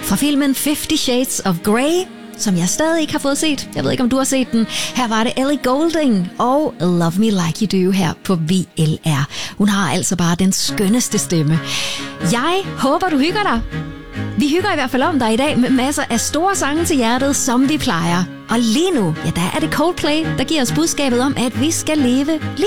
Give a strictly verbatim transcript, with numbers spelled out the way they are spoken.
Fra filmen Fifty Shades of Grey, som jeg stadig ikke har fået set. Jeg ved ikke, om du har set den. Her var det Ellie Goulding og Love Me Like You Do her på V L R. Hun har altså bare den skønneste stemme. Jeg håber, du hygger dig. Vi hygger i hvert fald om dig i dag med masser af store sange til hjertet, som vi plejer. Og lige nu, ja, der er det Coldplay, der giver os budskabet om, at vi skal leve lige